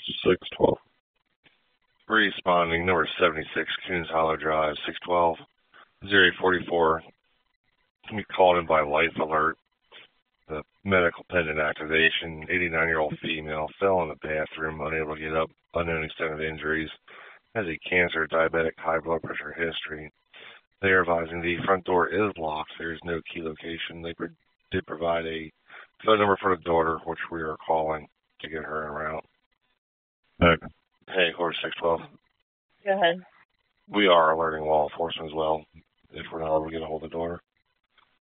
612. Responding, number 76, Coons Hollow Drive, 612, 0844. We called in by Life Alert. The medical pendant activation. 89-year-old female fell in the bathroom, unable to get up, unknown extent of injuries. Has a cancer, diabetic, high blood pressure history. They are advising the front door is locked. There is no key location. They did provide a phone number for the daughter, which we are calling to get her en route. Okay. Hey, Horse 612. Go ahead. We are alerting law enforcement as well if we're not able to get a hold of the daughter.